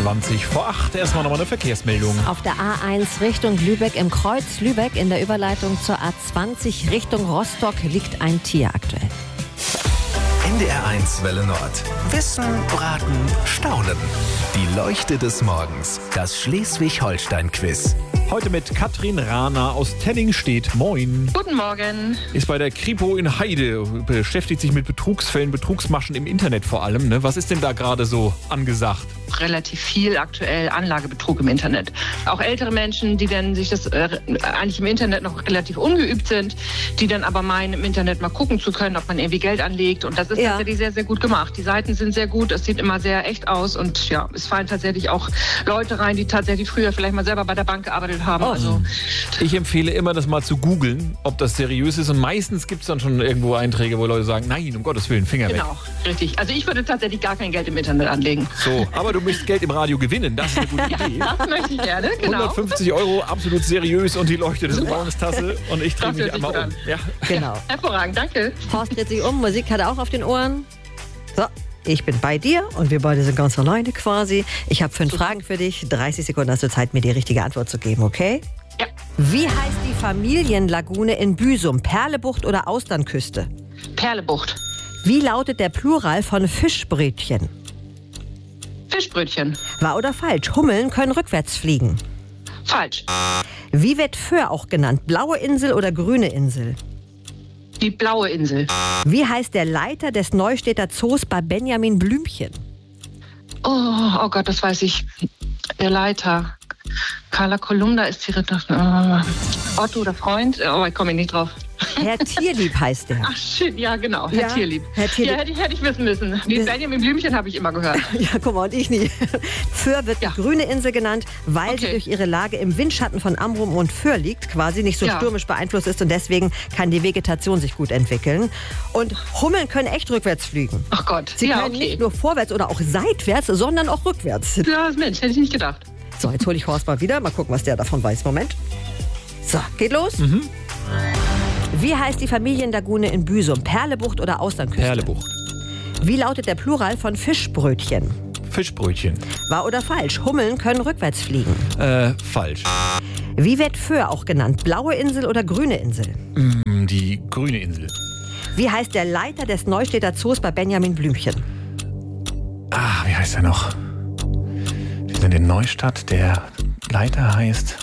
20 vor 8. Erstmal nochmal eine Verkehrsmeldung. Auf der A1 Richtung Lübeck im Kreuz Lübeck in der Überleitung zur A20 Richtung Rostock liegt ein Tier aktuell. NDR1 Welle Nord. Wissen, Raten, Staunen. Die Leuchte des Morgens. Das Schleswig-Holstein-Quiz. Heute mit Katrin Rahner aus Tenningstedt. Moin. Guten Morgen. Ist bei der Kripo in Heide, beschäftigt sich mit Betrugsfällen, Betrugsmaschen im Internet vor allem. Ne? Was ist denn da gerade so angesagt? Relativ viel aktuell Anlagebetrug im Internet. Auch ältere Menschen, die dann sich das eigentlich im Internet noch relativ ungeübt sind, die dann aber meinen, im Internet mal gucken zu können, ob man irgendwie Geld anlegt. Und das ist tatsächlich sehr, sehr gut gemacht. Die Seiten sind sehr gut, es sieht immer sehr echt aus und ja, es fallen tatsächlich auch Leute rein, die tatsächlich früher vielleicht mal selber bei der Bank gearbeitet haben. Also, ich empfehle immer, das mal zu googeln, ob das seriös ist. Und meistens gibt es dann schon irgendwo Einträge, wo Leute sagen, nein, um Gottes Willen, Finger weg. Genau, richtig. Also ich würde tatsächlich gar kein Geld im Internet anlegen. So, aber du möchtest Geld im Radio gewinnen, das ist eine gute Idee. Das möchte ich gerne, genau. 150 €, absolut seriös und die Leuchte des Morgens Tasse und ich drehe mich einmal um. Ja. Genau. Hervorragend, danke. Horst dreht sich um, Musik hat er auch auf den Ohren. So, ich bin bei dir und wir beide sind ganz alleine quasi. Ich habe 5 Fragen für dich, 30 Sekunden hast du Zeit, mir die richtige Antwort zu geben, okay? Ja. Wie heißt die Familienlagune in Büsum? Perlebucht oder Austernküste? Perlebucht. Wie lautet der Plural von Fischbrötchen? Fischbrötchen. Wahr oder falsch? Hummeln können rückwärts fliegen. Falsch. Wie wird Föhr auch genannt? Blaue Insel oder grüne Insel? Die blaue Insel. Wie heißt der Leiter des Neustädter Zoos bei Benjamin Blümchen? Oh Gott, das weiß ich. Der Leiter. Carla Kolumna ist die Otto oder Freund? Oh, ich komme nicht drauf. Herr Tierlieb heißt der. Ach shit, ja genau, Herr Tierlieb. Herr Tierlieb. Ja, hätte ich wissen müssen. Die Benjamin Blümchen habe ich immer gehört. Ja, guck mal, und ich nie. Föhr wird die grüne Insel genannt, weil sie durch ihre Lage im Windschatten von Amrum und Föhr liegt, quasi nicht so stürmisch beeinflusst ist und deswegen kann die Vegetation sich gut entwickeln. Und Hummeln können echt rückwärts fliegen. Ach Gott. Sie können nicht nur vorwärts oder auch seitwärts, sondern auch rückwärts. Ja, Mensch, hätte ich nicht gedacht. So, jetzt hole ich Horst mal wieder. Mal gucken, was der davon weiß. Moment. So, geht los. Wie heißt die Familienlagune in Büsum? Perlebucht oder Austernküste? Perlebucht. Wie lautet der Plural von Fischbrötchen? Fischbrötchen. Wahr oder falsch? Hummeln können rückwärts fliegen. Falsch. Wie wird Föhr auch genannt? Blaue Insel oder grüne Insel? Die grüne Insel. Wie heißt der Leiter des Neustädter Zoos bei Benjamin Blümchen? Wie heißt er noch? Wir sind in Neustadt. Der Leiter heißt...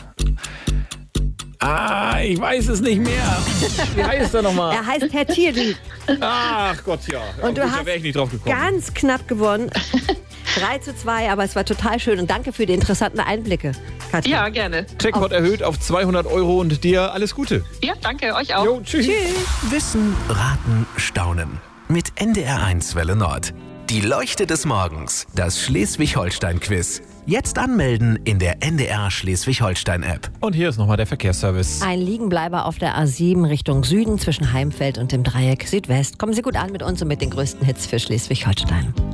ich weiß es nicht mehr. Wie heißt er nochmal? Er heißt Herr Tierlieb. Ach Gott, ja. Und du da hast wäre ich nicht drauf gekommen. ganz knapp gewonnen. 3:2, aber es war total schön. Und danke für die interessanten Einblicke, Katrin. Ja, gerne. Jackpot erhöht auf 200 € und dir alles Gute. Ja, danke, euch auch. Jo, tschüss. Wissen, Raten, Staunen. Mit NDR1 Welle Nord. Die Leuchte des Morgens. Das Schleswig-Holstein-Quiz. Jetzt anmelden in der NDR Schleswig-Holstein-App. Und hier ist nochmal der Verkehrsservice. Ein Liegenbleiber auf der A7 Richtung Süden zwischen Heimfeld und dem Dreieck Südwest. Kommen Sie gut an mit uns und mit den größten Hits für Schleswig-Holstein.